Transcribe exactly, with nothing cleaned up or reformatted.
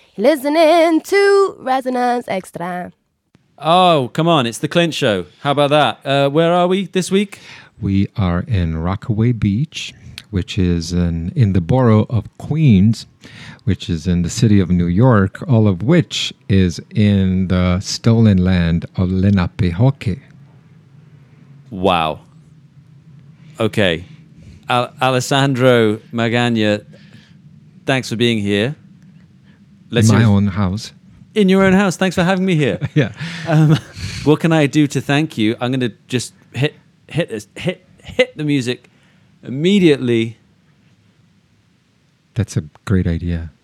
Listening to Resonance Extra. Oh, come on. It's the Clint Show. How about that? Uh, where are we this week? We are in Rockaway Beach, which is in, in the borough of Queens, which is in the city of New York, all of which is in the stolen land of Lenapehoke. Wow. Okay. Al- Alessandro Magana, thanks for being here. Let's in my own house. In your own house. Thanks for having me here. Yeah. Um, what can I do to thank you? I'm going to just hit hit hit hit the music immediately. That's a great idea.